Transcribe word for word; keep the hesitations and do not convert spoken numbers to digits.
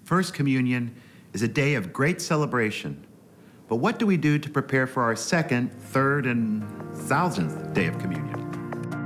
First Communion is a day of great celebration. But what do we do to prepare for our second, third, and thousandth day of communion?